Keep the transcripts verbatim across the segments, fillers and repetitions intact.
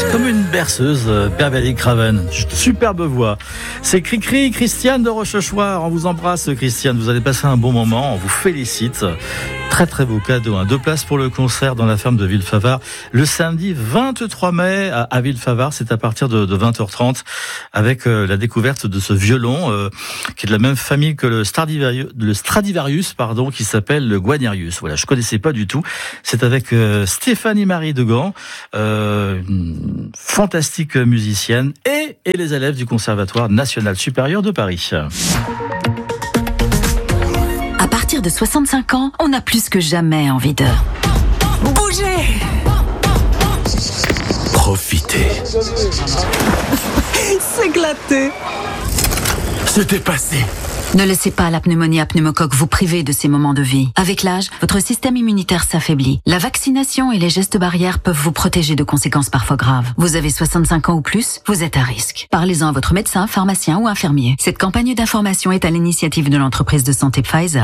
Comme une berceuse, Beverly Craven, superbe voix. C'est Cricri, Christiane de Rochechouart. On vous embrasse, Christiane. Vous allez passer un bon moment. On vous félicite. Très très beau cadeau. Hein. Deux places pour le concert dans la ferme de Villefavard le samedi vingt-trois mai à, à Villefavard. C'est à partir de, de vingt heures trente avec euh, la découverte de ce violon euh, qui est de la même famille que le Stradivarius, le Stradivarius pardon, qui s'appelle le Guarnerius. Voilà, je connaissais pas du tout. C'est avec euh, Stéphanie Marie Degan, euh, une fantastique musicienne et, et les élèves du Conservatoire national supérieur de Paris. À partir de soixante-cinq ans, on a plus que jamais envie de bouger, profiter, s'éclater, se dépasser. Ne laissez pas la pneumonie à pneumocoque vous priver de ces moments de vie. Avec l'âge, votre système immunitaire s'affaiblit. La vaccination et les gestes barrières peuvent vous protéger de conséquences parfois graves. Vous avez soixante-cinq ans ou plus, vous êtes à risque. Parlez-en à votre médecin, pharmacien ou infirmier. Cette campagne d'information est à l'initiative de l'entreprise de santé Pfizer.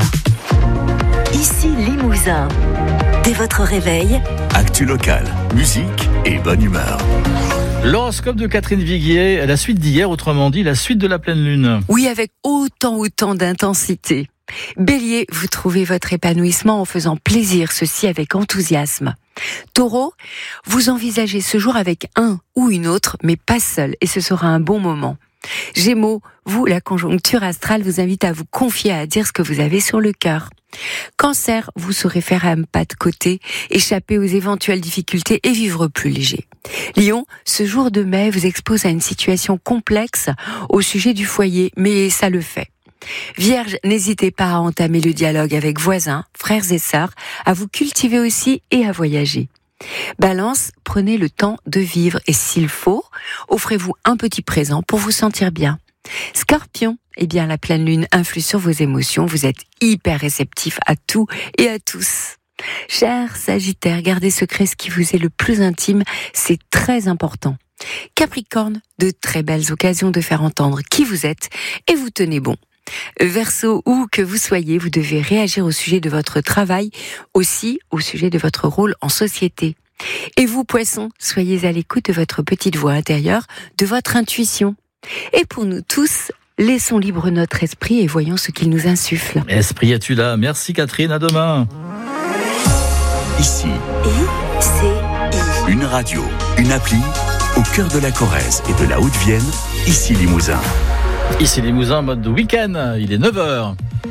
Ici Limousin. Dès votre réveil, actu local, musique et bonne humeur. L'horoscope de Catherine Viguier, la suite d'hier, autrement dit, la suite de la pleine lune. Oui, avec autant, autant d'intensité. Bélier, vous trouvez votre épanouissement en faisant plaisir, ceci avec enthousiasme. Taureau, vous envisagez ce jour avec un ou une autre, mais pas seul, et ce sera un bon moment. Gémeaux, vous, la conjoncture astrale vous invite à vous confier, à dire ce que vous avez sur le cœur. Cancer, vous saurez faire un pas de côté, échapper aux éventuelles difficultés et vivre plus léger. Lion, ce jour de mai vous expose à une situation complexe au sujet du foyer, mais ça le fait. Vierge, n'hésitez pas à entamer le dialogue avec voisins, frères et sœurs, à vous cultiver aussi et à voyager. Balance, prenez le temps de vivre et s'il faut, offrez-vous un petit présent pour vous sentir bien. Scorpion, eh bien la pleine lune influe sur vos émotions, vous êtes hyper réceptif à tout et à tous. Cher Sagittaire, gardez secret ce qui vous est le plus intime, c'est très important. Capricorne, de très belles occasions de faire entendre qui vous êtes et vous tenez bon. Verseau, où que vous soyez, vous devez réagir au sujet de votre travail, aussi au sujet de votre rôle en société. Et vous, Poissons, soyez à l'écoute de votre petite voix intérieure, de votre intuition. Et pour nous tous, laissons libre notre esprit et voyons ce qu'il nous insuffle. Esprit, es-tu là? Merci Catherine, à demain. Ici, I C I. une radio, une appli, au cœur de la Corrèze et de la Haute-Vienne, ici Limousin. Ici Limousin, mode week-end, il est neuf heures.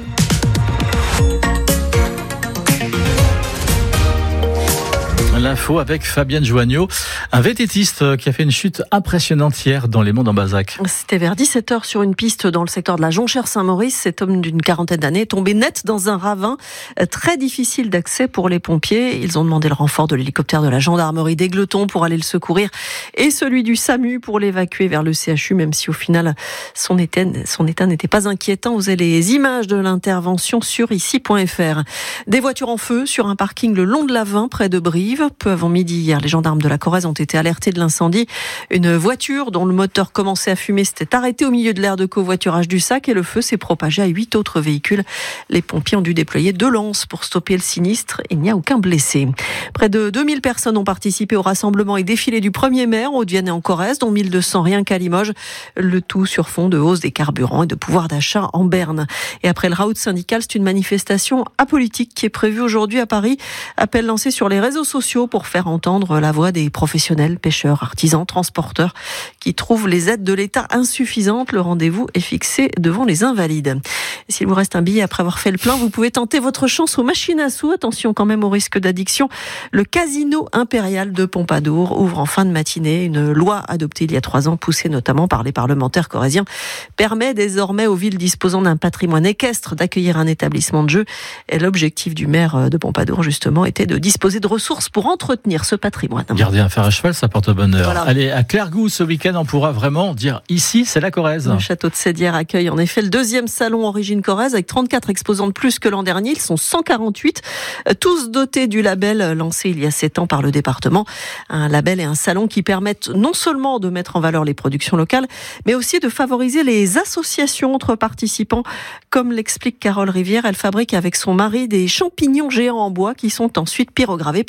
L'info avec Fabienne Joignot, un vététiste qui a fait une chute impressionnante hier dans les monts d'Ambazac. C'était vers dix-sept heures sur une piste dans le secteur de la Jonchère-Saint-Maurice. Cet homme d'une quarantaine d'années est tombé net dans un ravin très difficile d'accès pour les pompiers. Ils ont demandé le renfort de l'hélicoptère de la gendarmerie d'Égletons pour aller le secourir et celui du SAMU pour l'évacuer vers le C H U, même si au final son état, son état n'était pas inquiétant. Vous avez les images de l'intervention sur ici point f r. Des voitures en feu sur un parking le long de l'Avin près de Brive. Peu avant midi hier, les gendarmes de la Corrèze ont été alertés de l'incendie. Une voiture dont le moteur commençait à fumer s'était arrêtée au milieu de l'aire de covoiturage du Sac et le feu s'est propagé à huit autres véhicules. Les pompiers ont dû déployer deux lances pour stopper le sinistre. Il n'y a aucun blessé. Près de deux mille personnes ont participé au rassemblement et défilé du premier mai en Haute-Vienne et en Corrèze, dont mille deux cents rien qu'à Limoges. Le tout sur fond de hausse des carburants et de pouvoir d'achat en berne. Et après le raout syndical, c'est une manifestation apolitique qui est prévue aujourd'hui à Paris. Appel lancé sur les réseaux sociaux pour faire entendre la voix des professionnels, pêcheurs, artisans, transporteurs qui trouvent les aides de l'État insuffisantes. Le rendez-vous est fixé devant les Invalides. Et s'il vous reste un billet après avoir fait le plein, vous pouvez tenter votre chance aux machines à sous. Attention quand même au risque d'addiction. Le Casino Impérial de Pompadour ouvre en fin de matinée. Une loi adoptée il y a trois ans, poussée notamment par les parlementaires corréziens, permet désormais aux villes disposant d'un patrimoine équestre d'accueillir un établissement de jeu. Et l'objectif du maire de Pompadour, justement, était de disposer de ressources pour entretenir ce patrimoine. Garder un fer à cheval, ça porte bonheur. Voilà. Allez, à Clairgouth, ce week-end, on pourra vraiment dire ici, c'est la Corrèze. Le château de Sédière accueille en effet le deuxième salon Origine Corrèze avec trente-quatre exposants de plus que l'an dernier. Ils sont cent quarante-huit, tous dotés du label lancé il y a sept ans par le département. Un label et un salon qui permettent non seulement de mettre en valeur les productions locales, mais aussi de favoriser les associations entre participants. Comme l'explique Carole Rivière, elle fabrique avec son mari des champignons géants en bois qui sont ensuite pyrogravés par un autre artiste.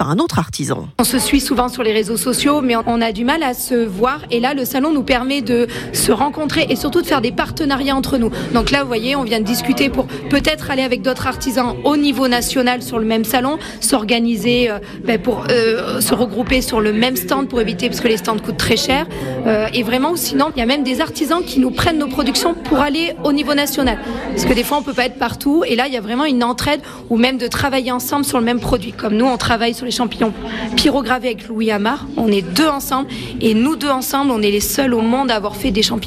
artisans. On se suit souvent sur les réseaux sociaux, mais on a du mal à se voir. Et là, le salon nous permet de se rencontrer et surtout de faire des partenariats entre nous. Donc là, vous voyez, on vient de discuter pour peut-être aller avec d'autres artisans au niveau national sur le même salon, s'organiser euh, ben pour euh, se regrouper sur le même stand pour éviter, parce que les stands coûtent très cher. Euh, et vraiment, sinon, il y a même des artisans qui nous prennent nos productions pour aller au niveau national. Parce que des fois, on peut pas être partout. Et là, il y a vraiment une entraide ou même de travailler ensemble sur le même produit. Comme nous, on travaille sur les champignons pyrogravés avec Louis Amar. On est deux ensemble. Et nous deux ensemble, on est les seuls au monde à avoir fait des champignons